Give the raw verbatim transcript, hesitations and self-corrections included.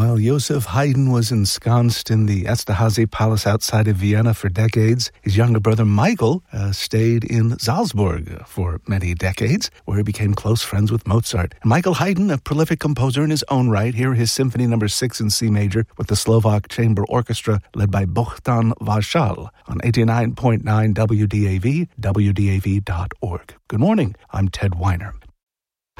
While Joseph Haydn was ensconced in the Esterhazy Palace outside of Vienna for decades, his younger brother Michael uh, stayed in Salzburg for many decades, where he became close friends with Mozart. And Michael Haydn, a prolific composer in his own right, here his Symphony Number Six in C Major with the Slovak Chamber Orchestra led by Bohdan Vajal on eighty-nine point nine W D A V, W D A V dot org. Good morning, I'm Ted Weiner.